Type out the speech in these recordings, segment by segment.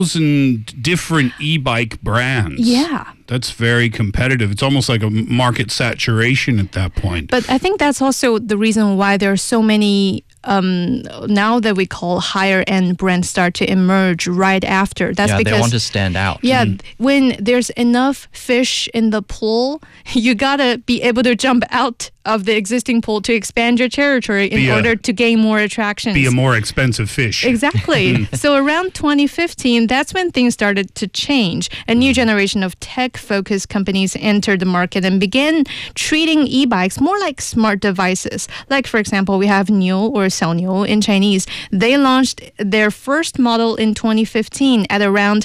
different e-bike brands. Yeah. That's very competitive. It's almost like a market saturation at that point. But I think that's also the reason why there are so many now that we call higher end brands start to emerge right after. That's because they want to stand out. Yeah, when there's enough fish in the pool, you gotta be able to jump out of the existing pool to expand your territory in order to gain more attractions. Be a more expensive fish. Exactly. So around 2015, that's when things started to change. A new generation of tech-focused companies entered the market and began treating e-bikes more like smart devices. Like, for example, we have Niu or Xiaoniu in Chinese. They launched their first model in 2015 at around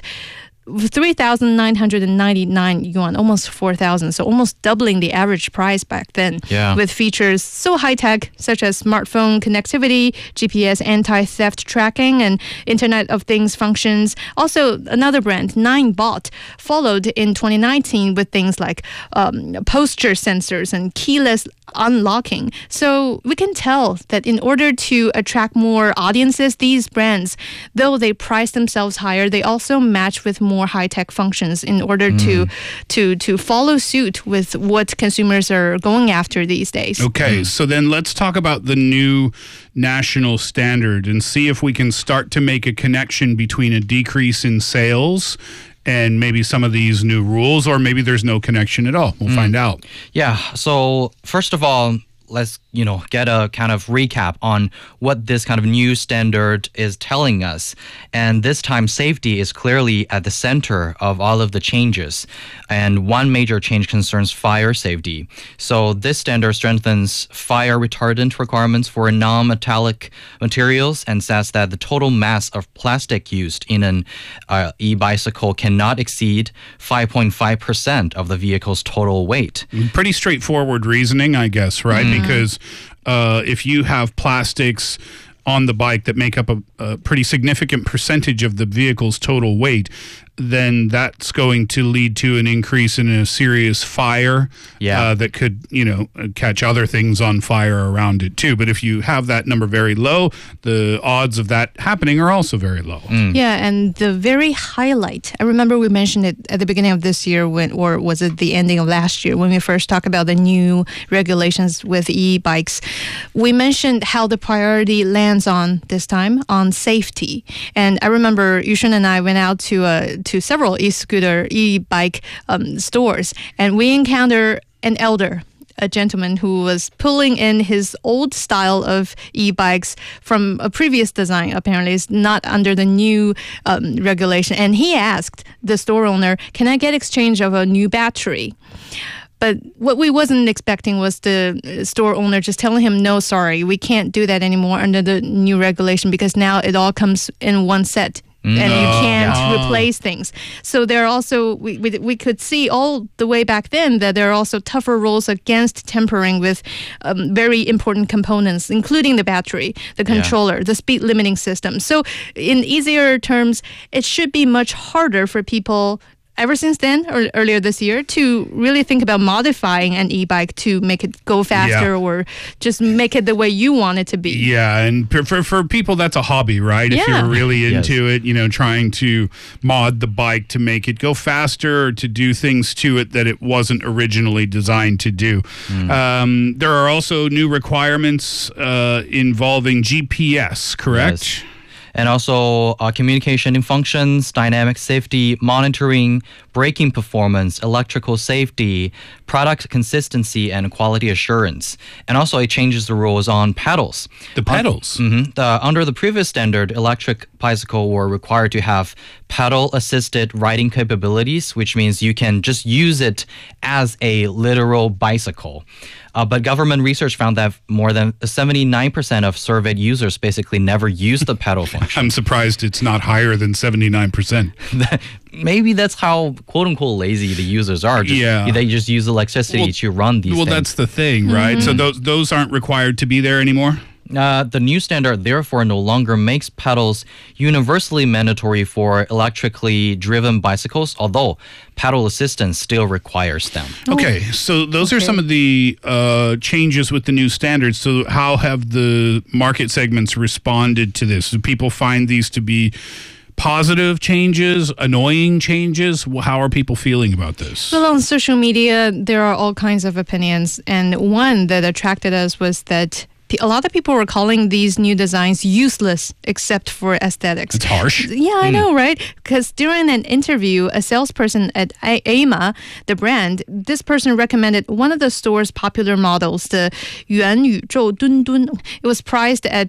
3,999 yuan, almost 4,000, so almost doubling the average price back then. Yeah. With features so high-tech, such as smartphone connectivity, GPS anti-theft tracking, and Internet of Things functions. Also, another brand, Ninebot, followed in 2019 with things like posture sensors and keyless unlocking. So we can tell that in order to attract more audiences, these brands, though they price themselves higher, they also match with more high-tech functions in order to follow suit with what consumers are going after these days. Okay, so then let's talk about the new national standard and see if we can start to make a connection between a decrease in sales and maybe some of these new rules, or maybe there's no connection at all. We'll find out. Yeah, so first of all, let's get a kind of recap on what this kind of new standard is telling us. And this time, safety is clearly at the center of all of the changes. And one major change concerns fire safety. So this standard strengthens fire retardant requirements for non-metallic materials and says that the total mass of plastic used in an e-bicycle cannot exceed 5.5% of the vehicle's total weight. Pretty straightforward reasoning, I guess, right? Because if you have plastics on the bike that make up a pretty significant percentage of the vehicle's total weight, then that's going to lead to an increase in a serious fire that could, catch other things on fire around it too. But if you have that number very low, the odds of that happening are also very low. Yeah, and the very highlight, I remember we mentioned it at the beginning of this year, or was it the ending of last year, when we first talked about the new regulations with e-bikes. We mentioned how the priority lands on this time on safety. And I remember Yushun and I went out to several e-scooter, e-bike stores, and we encountered an elder, a gentleman who was pulling in his old style of e-bikes from a previous design. Apparently, it's not under the new regulation. And he asked the store owner, "Can I get exchange of a new battery?" But what we wasn't expecting was the store owner just telling him, "No, sorry, we can't do that anymore under the new regulation because now it all comes in one set." And you can't replace things. So there are also, we could see all the way back then that there are also tougher rules against tampering with very important components, including the battery, the controller, the speed limiting system. So in easier terms, it should be much harder for people ever since then, or earlier this year, to really think about modifying an e-bike to make it go faster or just make it the way you want it to be. Yeah, and for people, that's a hobby, right? If you're really into it, trying to mod the bike to make it go faster or to do things to it that it wasn't originally designed to do. There are also new requirements involving GPS, correct? Yes. And also communication functions, dynamic safety, monitoring, braking performance, electrical safety, product consistency, and quality assurance. And also it changes the rules on pedals. The pedals? Under the previous standard, electric bicycle were required to have pedal-assisted riding capabilities, which means you can just use it as a literal bicycle. But government research found that more than 79% of surveyed users basically never use the pedal function. I'm surprised it's not higher than 79%. Maybe that's how quote-unquote lazy the users are. They just use electricity to run these things. Well, that's the thing, right? So those aren't required to be there anymore? The new standard, therefore, no longer makes pedals universally mandatory for electrically driven bicycles, although pedal assistance still requires them. Okay, so those are some of the changes with the new standards. So how have the market segments responded to this? Do people find these to be positive changes, annoying changes? How are people feeling about this? Well, on social media, there are all kinds of opinions. And one that attracted us was that a lot of people were calling these new designs useless except for aesthetics. It's harsh. Yeah, I know, right? Because during an interview, a salesperson at Ama, the brand, this person recommended one of the store's popular models, the 元宇宙墩墩. It was priced at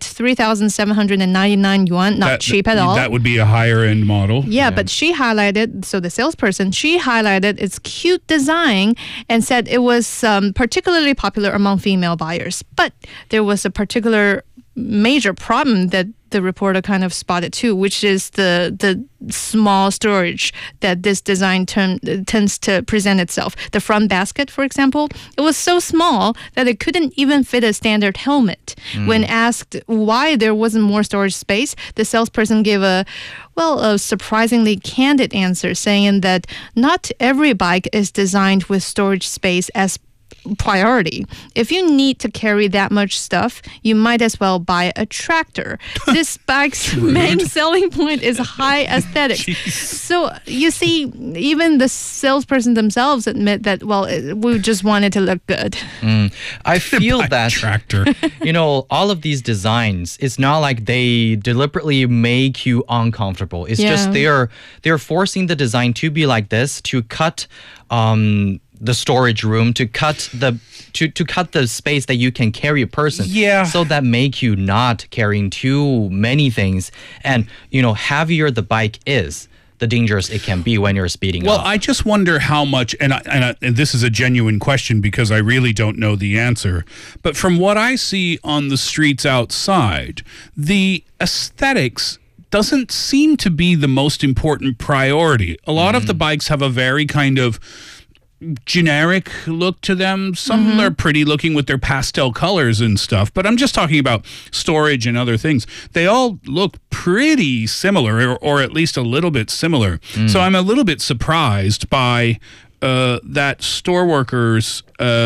3,799 yuan, not cheap at all. That would be a higher end model. Yeah, but she highlighted, so the salesperson, she highlighted its cute design and said it was particularly popular among female buyers. But there was a particular major problem that the reporter kind of spotted too, which is the small storage that this design tends to present itself. The front basket, for example, it was so small that it couldn't even fit a standard helmet. When asked why there wasn't more storage space, the salesperson gave a surprisingly candid answer, saying that not every bike is designed with storage space as priority. If you need to carry that much stuff, you might as well buy a tractor. This bike's main selling point is high aesthetics. So you see, even the salesperson themselves admit that, we just wanted to look good. I feel Buy a that tractor. all of these designs, it's not like they deliberately make you uncomfortable. It's just they're forcing the design to be like this to cut the storage room, to cut the space that you can carry a person. Yeah. So that make you not carrying too many things. And heavier the bike is, the dangerous it can be when you're speeding Well, up. I just wonder how much, and this is a genuine question because I really don't know the answer, but from what I see on the streets outside, the aesthetics doesn't seem to be the most important priority. A lot of the bikes have a very kind of generic look to them. Some are pretty looking with their pastel colors and stuff, but I'm just talking about storage and other things. They all look pretty similar, or at least a little bit similar. So I'm a little bit surprised by that store worker's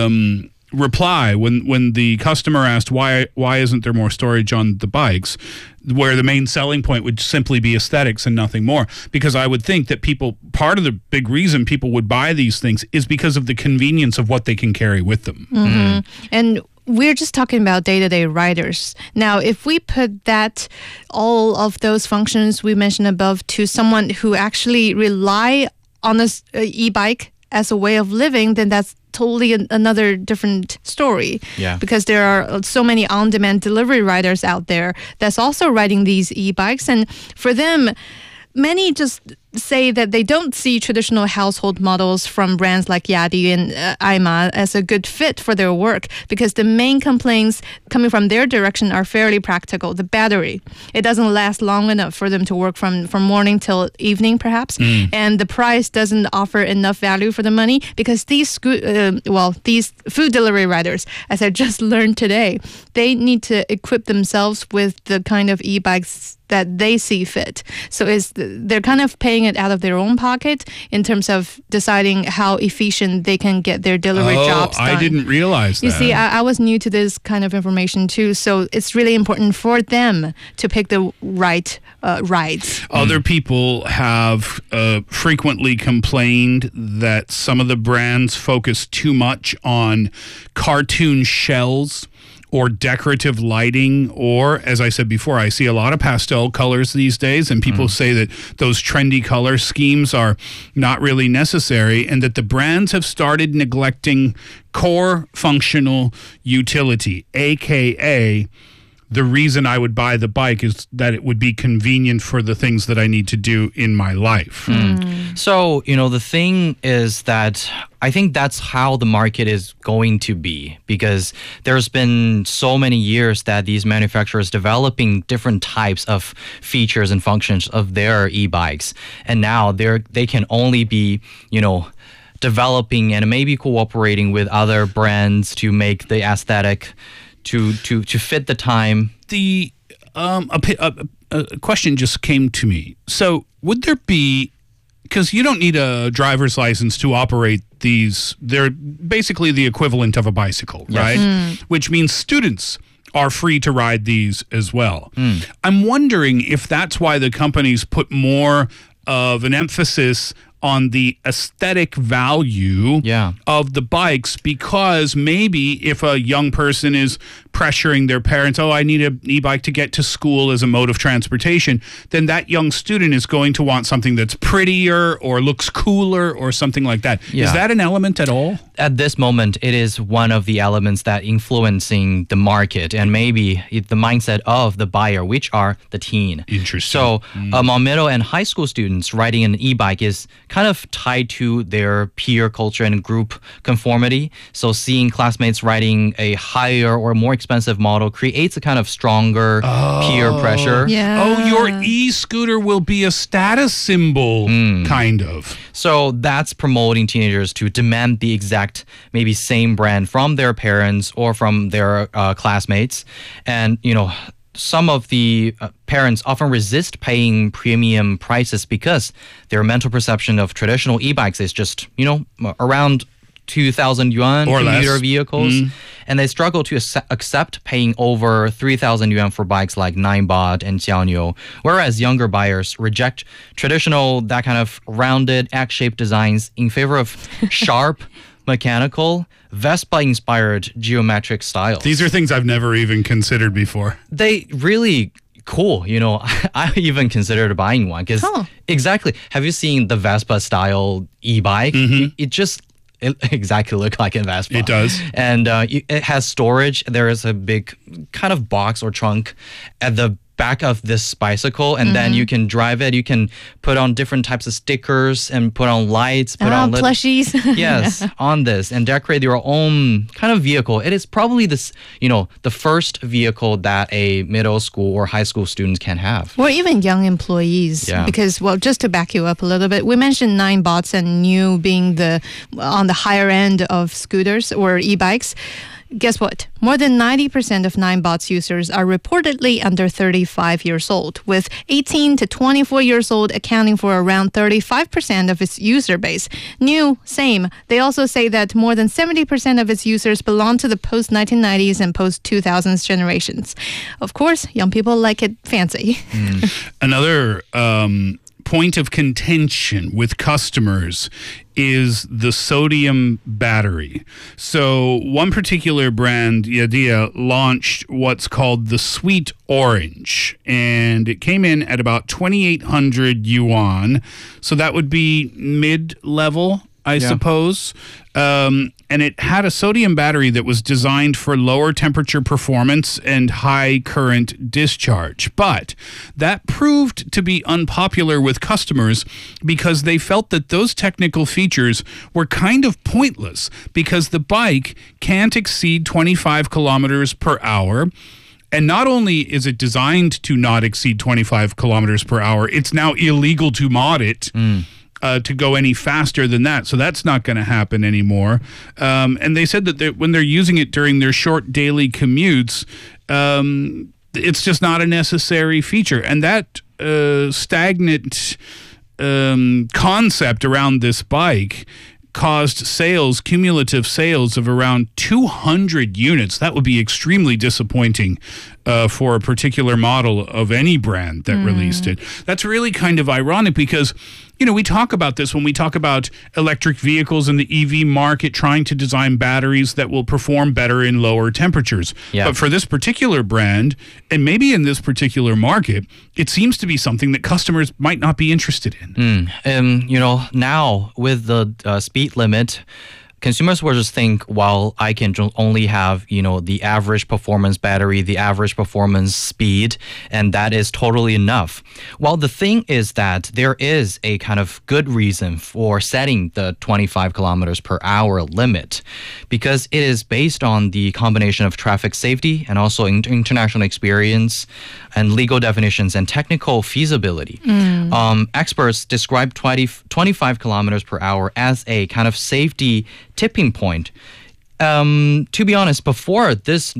reply when the customer asked why isn't there more storage on the bikes, where the main selling point would simply be aesthetics and nothing more. Because I would think that part of the big reason people would buy these things is because of the convenience of what they can carry with them. And we're just talking about day-to-day riders. Now, if we put all of those functions we mentioned above to someone who actually rely on this e-bike as a way of living, then that's totally another different story. Yeah. Because there are so many on-demand delivery riders out there that's also riding these e-bikes. And for them, many just say that they don't see traditional household models from brands like Yadi and Aima as a good fit for their work, because the main complaints coming from their direction are fairly practical. The battery, it doesn't last long enough for them to work from morning till evening, perhaps. And the price doesn't offer enough value for the money, because these food delivery riders, as I just learned today, they need to equip themselves with the kind of e-bikes that they see fit. So they're kind of paying it out of their own pocket in terms of deciding how efficient they can get their delivery jobs done. I didn't realize that. You see, I was new to this kind of information too, so it's really important for them to pick the right rides. Other people have frequently complained that some of the brands focus too much on cartoon shells or decorative lighting, or, as I said before, I see a lot of pastel colors these days, and people say that those trendy color schemes are not really necessary, and that the brands have started neglecting core functional utility, aka the reason I would buy the bike is that it would be convenient for the things that I need to do in my life. So, the thing is that I think that's how the market is going to be, because there's been so many years that these manufacturers developing different types of features and functions of their e-bikes. And now they can only be, developing and maybe cooperating with other brands to make the aesthetic to fit the time. The a question just came to me. So would there be, because you don't need a driver's license to operate these, they're basically the equivalent of a bicycle, right? Which means students are free to ride these as well. I'm wondering if that's why the companies put more of an emphasis on the aesthetic value of the bikes, because maybe if a young person is pressuring their parents, oh, I need an e-bike to get to school as a mode of transportation, then that young student is going to want something that's prettier or looks cooler or something like that. Is that an element at all? At this moment, it is one of the elements that influencing the market and maybe the mindset of the buyer, which are the teen. Interesting. So among middle and high school students, riding an e-bike is kind of tied to their peer culture and group conformity. So seeing classmates riding a higher or more expensive model creates a kind of stronger peer pressure. Oh, your e-scooter will be a status symbol, kind of. So that's promoting teenagers to demand the exact, maybe same brand from their parents or from their classmates. And, you know, some of the parents often resist paying premium prices because their mental perception of traditional e-bikes is just, you know, around 2,000 yuan or commuter less. vehicles. And they struggle to accept paying over 3,000 yuan for bikes like Ninebot and Xiaoniu, whereas younger buyers reject traditional, that kind of rounded, egg-shaped designs in favor of sharp, mechanical, Vespa-inspired geometric styles. These are things I've never even considered before. They really cool. You know, I even considered buying one because exactly. Have you seen the Vespa style e-bike? It exactly look like a Vespa. It does. And it has storage. There is a big kind of box or trunk at the back of this bicycle, and then you can drive it. You can put on different types of stickers and put on lights, put on plushies. Yes, on this, and decorate your own kind of vehicle. It is probably this, you know, the first vehicle that a middle school or high school students can have. Or even young employees. Yeah. Because, well, just to back you up a little bit, we mentioned Ninebots and New being on the higher end of scooters or e-bikes. Guess what? More than 90% of Ninebots users are reportedly under 35 years old, with 18 to 24 years old accounting for around 35% of its user base. New, same. They also say that more than 70% of its users belong to the post-1990s and post-2000s generations. Of course, young people like it fancy. Another point of contention with customers is the sodium battery. So one particular brand, Yadia, launched what's called the Sweet Orange, and it came in at about 2,800 yuan. So that would be mid-level, I suppose. And it had a sodium battery that was designed for lower temperature performance and high current discharge. But that proved to be unpopular with customers because they felt that those technical features were kind of pointless because the bike can't exceed 25 kilometers per hour. And not only is it designed to not exceed 25 kilometers per hour, it's now illegal to mod it. To go any faster than that. So that's not going to happen anymore. And they said that when they're using it during their short daily commutes, it's just not a necessary feature. And that stagnant concept around this bike caused cumulative sales of around 200 units. That would be extremely disappointing for a particular model of any brand that released it. That's really kind of ironic because, you know, we talk about this when we talk about electric vehicles and the EV market trying to design batteries that will perform better in lower temperatures. Yeah. But for this particular brand, and maybe in this particular market, it seems to be something that customers might not be interested in. You know, now with the speed limit, consumers will just think, well, I can only have, you know, the average performance battery, the average performance speed, and that is totally enough. Well, the thing is that there is a kind of good reason for setting the 25 kilometers per hour limit because it is based on the combination of traffic safety and also international experience and legal definitions and technical feasibility. Experts describe 25 kilometers per hour as a kind of safety tipping point. To be honest, before this,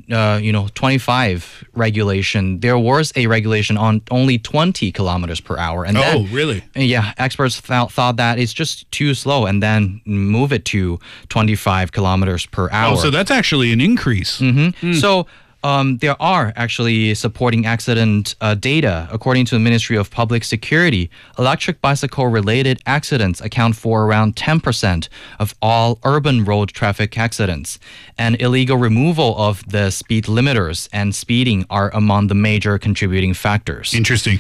25 regulation, there was a regulation on only 20 kilometers per hour. And then, really? Yeah, experts thought that it's just too slow and then move it to 25 kilometers per hour. Oh, so that's actually an increase. So there are actually supporting accident data. According to the Ministry of Public Security, electric bicycle-related accidents account for around 10% of all urban road traffic accidents. And illegal removal of the speed limiters and speeding are among the major contributing factors. Interesting.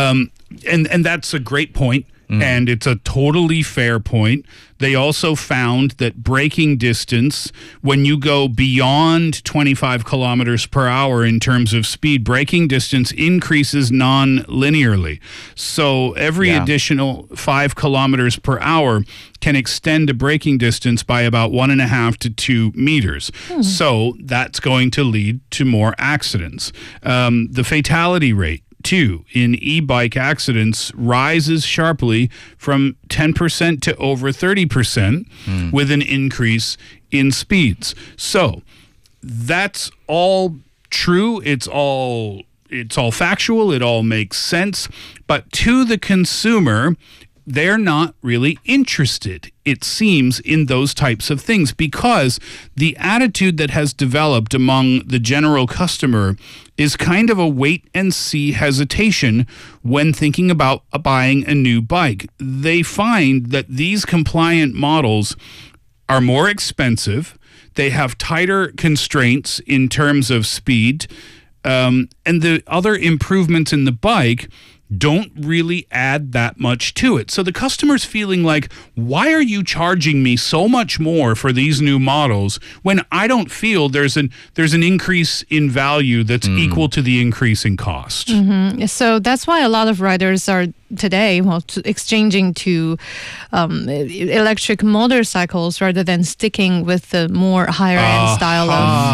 And that's a great point. And it's a totally fair point. They also found that braking distance, when you go beyond 25 kilometers per hour in terms of speed, braking distance increases non-linearly. So every additional 5 kilometers per hour can extend a braking distance by about 1.5 to 2 meters. So that's going to lead to more accidents. The fatality rate, too, in e-bike accidents rises sharply from 10% to over 30% with an increase in speeds. So that's all true. It's all factual. It all makes sense. But to the consumer, they're not really interested, it seems, in those types of things, because the attitude that has developed among the general customer is kind of a wait-and-see hesitation when thinking about buying a new bike. They find that these compliant models are more expensive, they have tighter constraints in terms of speed, and the other improvements in the bike don't really add that much to it. So the customer's feeling like, why are you charging me so much more for these new models when I don't feel there's an increase in value that's equal to the increase in cost? So that's why a lot of riders are today exchanging to electric motorcycles rather than sticking with the more higher end style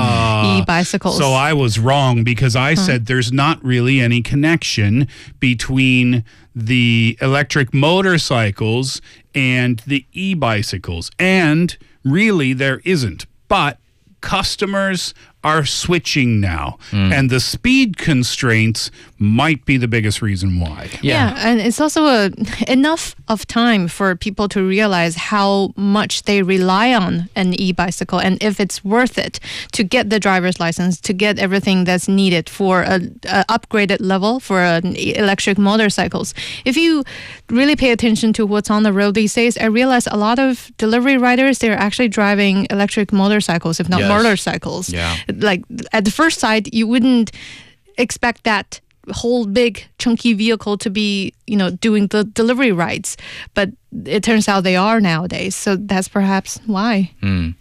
of e-bicycles. So I was wrong because I said there's not really any connection between the electric motorcycles and the e-bicycles. And really there isn't. But customers are switching now, and the speed constraints might be the biggest reason why. Yeah, and it's also enough of time for people to realize how much they rely on an e-bicycle and if it's worth it to get the driver's license, to get everything that's needed for a upgraded level for electric motorcycles. If you really pay attention to what's on the road these days, I realize a lot of delivery riders, they're actually driving electric motorcycles, if not motorcycles. Yeah. Like at the first sight, you wouldn't expect that whole big chunky vehicle to be, doing the delivery rides, but it turns out they are nowadays. So that's perhaps why.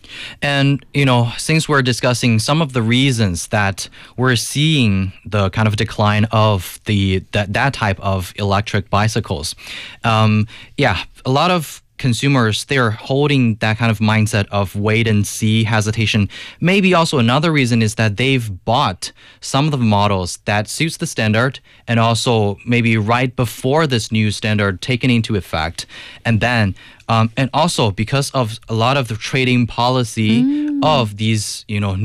And, since we're discussing some of the reasons that we're seeing the kind of decline of that type of electric bicycles, a lot of consumers, they're holding that kind of mindset of wait and see hesitation. Maybe also another reason is that they've bought some of the models that suits the standard and also maybe right before this new standard taken into effect. And then and also because of a lot of the trading policy of these,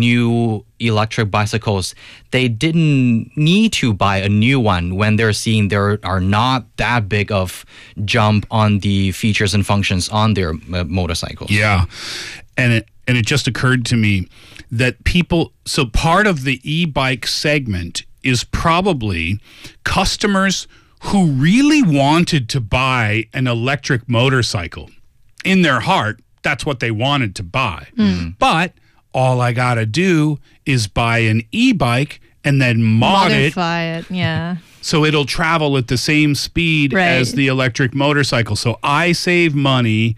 new electric bicycles, they didn't need to buy a new one when they're seeing there are not that big of jump on the features and functions on their motorcycles. Yeah, and it just occurred to me that so part of the e-bike segment is probably customers who really wanted to buy an electric motorcycle. In their heart, that's what they wanted to buy. But all I got to do is buy an e-bike and then modify it. Yeah. So it'll travel at the same speed as the electric motorcycle. So I save money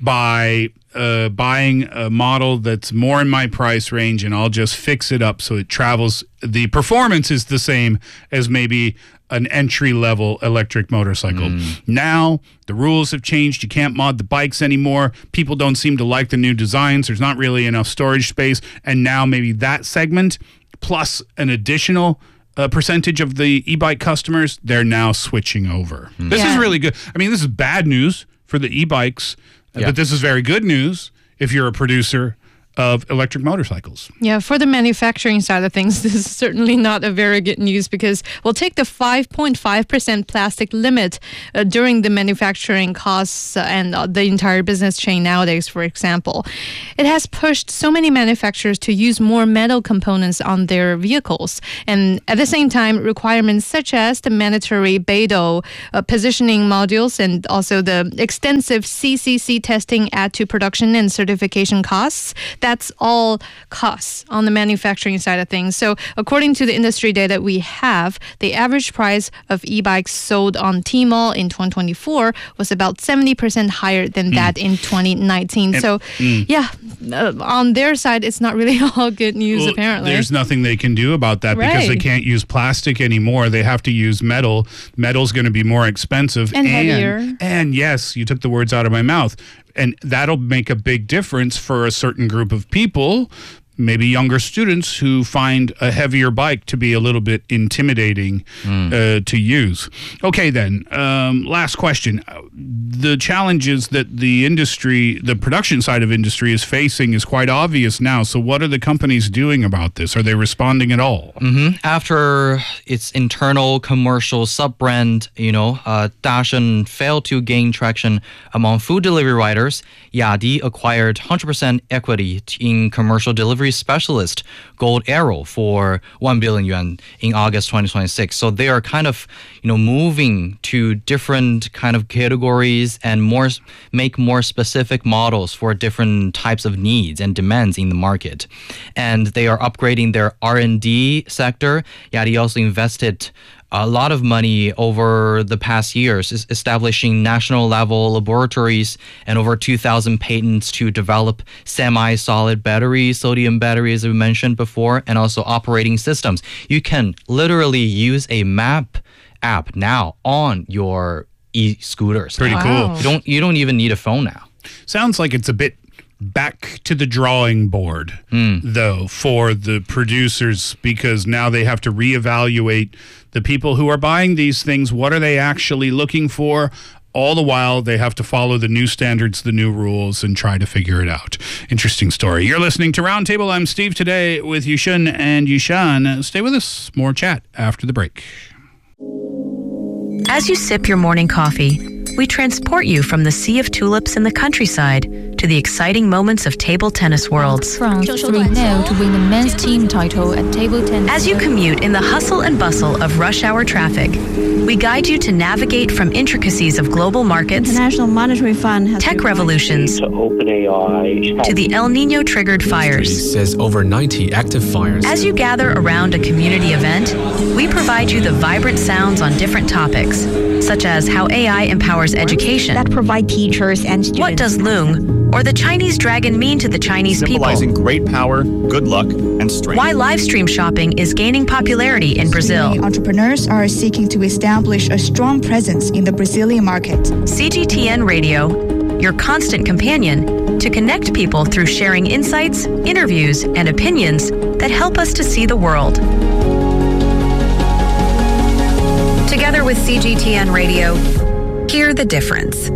by buying a model that's more in my price range, and I'll just fix it up so it travels. The performance is the same as maybe an entry-level electric motorcycle. Now, the rules have changed. You can't mod the bikes anymore. People don't seem to like the new designs. There's not really enough storage space. And now maybe that segment, plus an additional percentage of the e-bike customers, they're now switching over. This is really good. I mean, this is bad news for the e-bikes, but this is very good news if you're a producer of electric motorcycles. Yeah, for the manufacturing side of things, this is certainly not a very good news because we'll take the 5.5% plastic limit during the manufacturing costs and the entire business chain nowadays, for example. It has pushed so many manufacturers to use more metal components on their vehicles. And at the same time, requirements such as the mandatory BeiDou positioning modules and also the extensive CCC testing add to production and certification costs. That's all costs on the manufacturing side of things. So according to the industry data we have, the average price of e-bikes sold on Tmall in 2024 was about 70% higher than that in 2019. On their side, it's not really all good news, apparently. There's nothing they can do about that because they can't use plastic anymore. They have to use metal. Metal's going to be more expensive. And heavier. And yes, you took the words out of my mouth. And that'll make a big difference for a certain group of people, maybe younger students who find a heavier bike to be a little bit intimidating to use. Okay, then, last question. The challenges that the production side of industry is facing is quite obvious now. So what are the companies doing about this? Are they responding at all? After its internal commercial sub-brand, Dashen failed to gain traction among food delivery riders, Yadi acquired 100% equity in commercial delivery specialist Gold Arrow for 1 billion yuan in August 2026. So they are kind of, moving to different kind of categories and make more specific models for different types of needs and demands in the market. And they are upgrading their R&D sector. Yadi also invested a lot of money over the past years, is establishing national level laboratories and over 2,000 patents to develop semi-solid batteries, sodium batteries, as we mentioned before, and also operating systems. You can literally use a map app now on your e-scooters. Pretty cool. You don't even need a phone now. Sounds like it's a bit back to the drawing board, though, for the producers, because now they have to reevaluate the people who are buying these things. What are they actually looking for? All the while, they have to follow the new standards, the new rules, and try to figure it out. Interesting story. You're listening to Roundtable. I'm Steve today with Yushun and Yushan. Stay with us. More chat after the break. As you sip your morning coffee, we transport you from the sea of tulips in the countryside to the exciting moments of table tennis worlds. France 3-0 to win the men's team title at table tennis. As you commute in the hustle and bustle of rush hour traffic, we guide you to navigate from intricacies of global markets, International Monetary Fund has tech revolutions, to OpenAI, to the El Nino triggered fires. Says over 90 active fires. As you gather around a community event, we provide you the vibrant sounds on different topics, such as how AI empowers education. that provide teachers and students. What does Loong or the Chinese dragon mean to the Chinese symbolizing people? great power, good luck, and strength. Why live stream shopping is gaining popularity in Brazil. Many entrepreneurs are seeking to establish a strong presence in the Brazilian market. CGTN Radio, your constant companion to connect people through sharing insights, interviews, and opinions that help us to see the world. Together with CGTN Radio, hear the difference.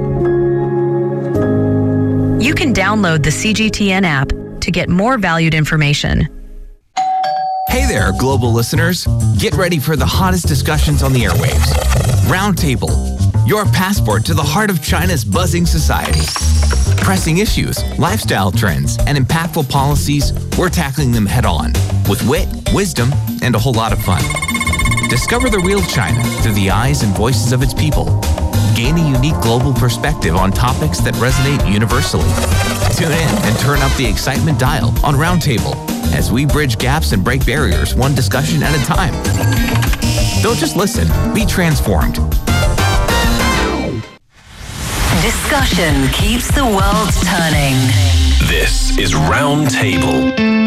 You can download the CGTN app to get more valued information. Hey there, global listeners. Get ready for the hottest discussions on the airwaves. Roundtable, your passport to the heart of China's buzzing society. Pressing issues, lifestyle trends, and impactful policies, we're tackling them head on with wit, wisdom, and a whole lot of fun. Discover the real China through the eyes and voices of its people. Gain a unique global perspective on topics that resonate universally. Tune in and turn up the excitement dial on Roundtable as we bridge gaps and break barriers one discussion at a time. Don't just listen, be transformed. Discussion keeps the world turning. This is Roundtable.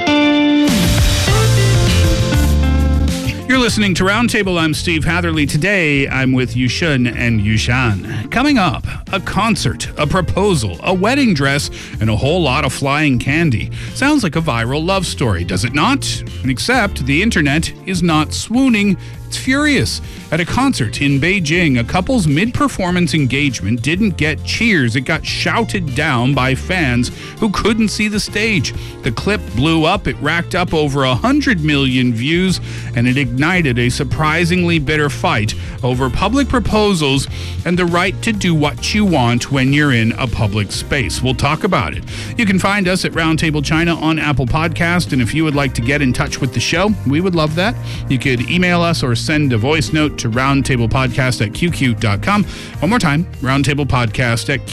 You're listening to Roundtable. I'm Steve Hatherley. Today, I'm with Yushun and Yushan. Coming up, a concert, a proposal, a wedding dress, and a whole lot of flying candy. Sounds like a viral love story, does it not? Except the internet is not swooning It's furious. At a concert in Beijing, a couple's mid-performance engagement didn't get cheers. It got shouted down by fans who couldn't see the stage. The clip blew up. It racked up over 100 million views, and it ignited a surprisingly bitter fight over public proposals and the right to do what you want when you're in a public space. We'll talk about it. You can find us at Roundtable China on Apple Podcast, and if you would like to get in touch with the show, we would love that. You could email us or send a voice note to roundtablepodcast@qq.com. One more time, roundtablepodcast@qq.com.